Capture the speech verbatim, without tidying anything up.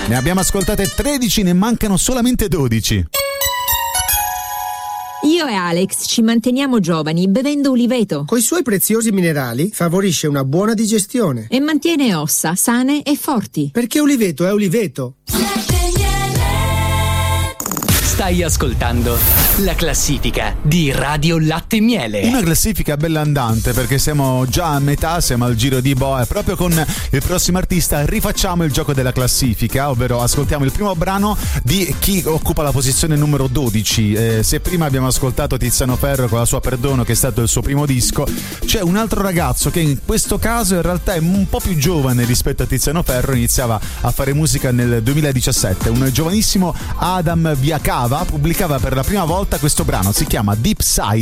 Ne abbiamo ascoltate tredici, ne mancano solamente dodici. Io e Alex ci manteniamo giovani bevendo uliveto. Coi suoi preziosi minerali favorisce una buona digestione. E mantiene ossa sane e forti. Perché uliveto è uliveto. Stai ascoltando la classifica di Radio Latte e Miele. Una classifica bella andante, perché siamo già a metà, siamo al giro di boa e proprio con il prossimo artista rifacciamo il gioco della classifica, ovvero ascoltiamo il primo brano di chi occupa la posizione numero dodici. Eh, se prima abbiamo ascoltato Tiziano Ferro con la sua Perdono, che è stato il suo primo disco, c'è un altro ragazzo che in questo caso in realtà è un po' più giovane rispetto a Tiziano Ferro, iniziava a fare musica nel duemiladiciassette, un giovanissimo Adam Viacava pubblicava per la prima volta questo brano, si chiama Deep Side.